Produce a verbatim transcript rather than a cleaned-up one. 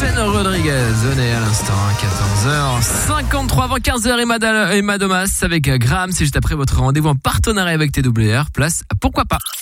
Roxane Rodriguez, venez à l'instant, quatorze heures cinquante-trois avant quinze heures, Emma, Dal- Emma Domas avec Graham, c'est juste après votre rendez-vous en partenariat avec T W R, place à Pourquoi pas.